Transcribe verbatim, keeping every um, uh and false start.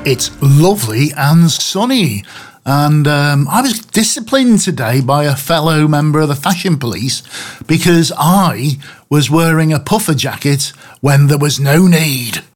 It's lovely and sunny. And um, I was disciplined today by a fellow member of the Fashion Police because I was wearing a puffer jacket when there was no need.